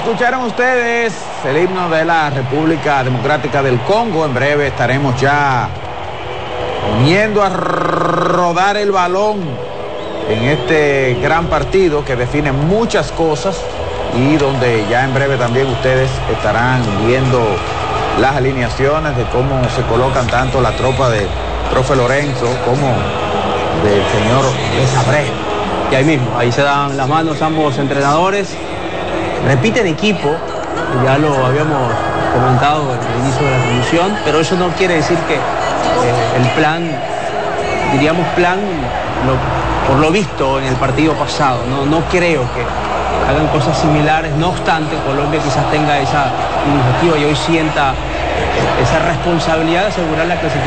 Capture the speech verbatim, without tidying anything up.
Escucharon ustedes el himno de la República Democrática del Congo. En breve estaremos ya poniendo a rodar el balón en este gran partido que define muchas cosas y donde ya en breve también ustedes estarán viendo las alineaciones de cómo se colocan tanto la tropa de profe Lorenzo como del señor Lesabré. Y ahí mismo, ahí se dan las manos ambos entrenadores, repiten equipo, ya lo habíamos comentado al inicio de la transmisión, pero eso no quiere decir que eh, el plan, diríamos plan, lo, por lo visto en el partido pasado, no, no creo que hagan cosas similares, no obstante Colombia quizás tenga esa iniciativa y hoy sienta esa responsabilidad de asegurar la clasificación.